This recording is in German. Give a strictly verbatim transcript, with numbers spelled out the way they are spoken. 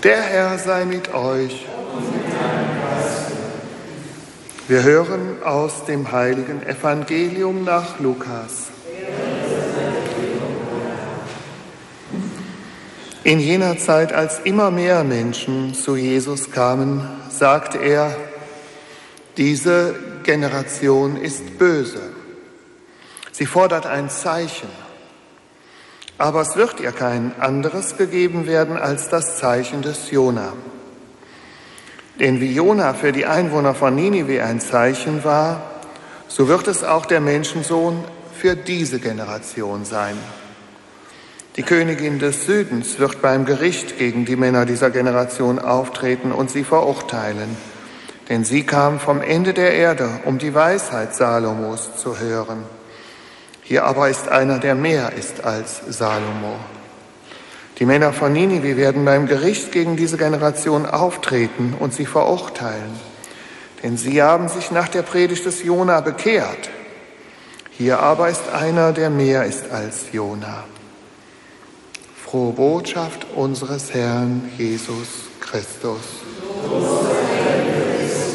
Der Herr sei mit euch. Wir hören aus dem heiligen Evangelium nach Lukas. In jener Zeit, als immer mehr Menschen zu Jesus kamen, sagte er: Diese Generation ist böse. Sie fordert ein Zeichen. Aber es wird ihr kein anderes gegeben werden als das Zeichen des Jona. Denn wie Jona für die Einwohner von Ninive ein Zeichen war, so wird es auch der Menschensohn für diese Generation sein. Die Königin des Südens wird beim Gericht gegen die Männer dieser Generation auftreten und sie verurteilen. Denn sie kam vom Ende der Erde, um die Weisheit Salomos zu hören. Hier aber ist einer, der mehr ist als Salomo. Die Männer von Ninive werden beim Gericht gegen diese Generation auftreten und sie verurteilen. Denn sie haben sich nach der Predigt des Jona bekehrt. Hier aber ist einer, der mehr ist als Jona. Frohe Botschaft unseres Herrn Jesus Christus.